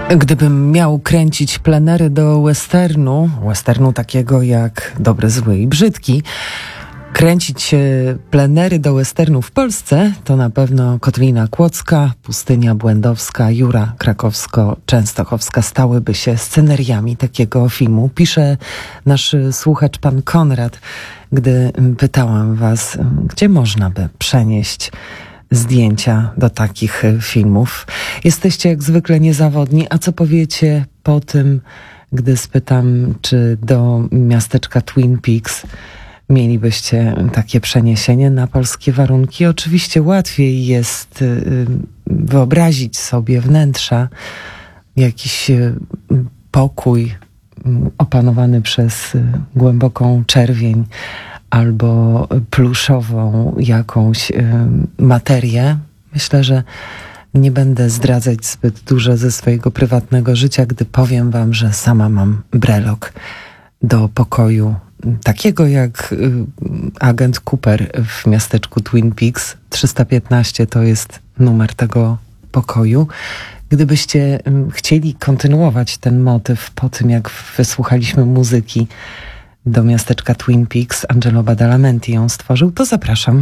Gdybym miał kręcić plenery do westernu takiego jak Dobry, Zły i Brzydki, kręcić plenery do westernu w Polsce, to na pewno Kotlina Kłodzka, Pustynia Błędowska, Jura Krakowsko-Częstochowska stałyby się sceneriami takiego filmu. Pisze nasz słuchacz pan Konrad, gdy pytałam was, gdzie można by przenieść zdjęcia do takich filmów. Jesteście jak zwykle niezawodni. A co powiecie po tym, gdy spytam, czy do miasteczka Twin Peaks mielibyście takie przeniesienie na polskie warunki? Oczywiście łatwiej jest wyobrazić sobie wnętrza, jakiś pokój opanowany przez głęboką czerwień albo pluszową jakąś materię. Myślę, że nie będę zdradzać zbyt dużo ze swojego prywatnego życia, gdy powiem wam, że sama mam brelok do pokoju takiego jak agent Cooper w miasteczku Twin Peaks. 315 to jest numer tego pokoju. Gdybyście chcieli kontynuować ten motyw po tym, jak wysłuchaliśmy muzyki do miasteczka Twin Peaks, Angelo Badalamenti ją stworzył, to zapraszam.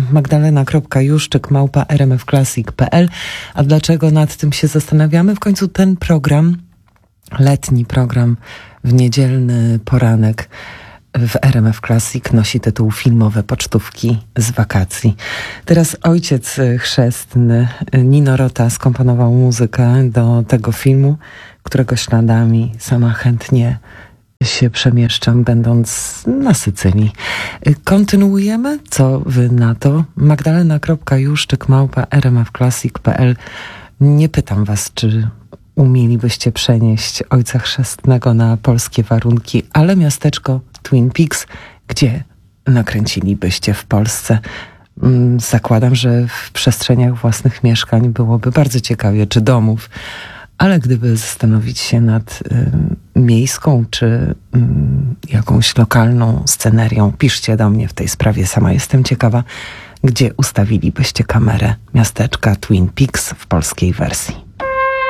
Magdalena.juszczyk@rmfclassic.pl. A dlaczego nad tym się zastanawiamy? W końcu ten program, letni program w niedzielny poranek w RMF Classic nosi tytuł Filmowe pocztówki z wakacji. Teraz ojciec chrzestny Nino Rota skomponował muzykę do tego filmu, którego śladami sama chętnie się przemieszczam, będąc na Sycylii. Kontynuujemy? Co wy na to? Magdalena.juszczyk@rmfclassic.pl. Nie pytam was, czy umielibyście przenieść ojca chrzestnego na polskie warunki, ale miasteczko Twin Peaks, gdzie nakręcilibyście w Polsce? Zakładam, że w przestrzeniach własnych mieszkań byłoby bardzo ciekawie, czy domów, ale gdyby zastanowić się nad miejską czy jakąś lokalną scenerią, piszcie do mnie w tej sprawie. Sama jestem ciekawa, gdzie ustawilibyście kamerę miasteczka Twin Peaks w polskiej wersji.